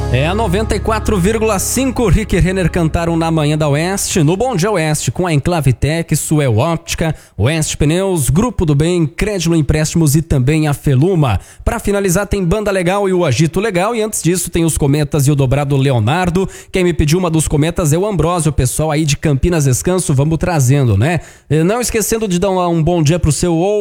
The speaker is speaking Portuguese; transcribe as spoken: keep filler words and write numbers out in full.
É a noventa e quatro vírgula cinco, Rick e Renner cantaram na manhã da Oeste, no Bom Dia Oeste, com a Enclave Tech, Suel Óptica, Oeste Pneus, Grupo do Bem, Crédito Empréstimos e também a Feluma. Para finalizar tem Banda Legal e o Agito Legal, e antes disso tem os Cometas e o Dobrado Leonardo. Quem me pediu uma dos Cometas é o Ambrósio, o pessoal aí de Campinas Descanso, vamos trazendo, né? Não esquecendo de dar um bom dia pro seu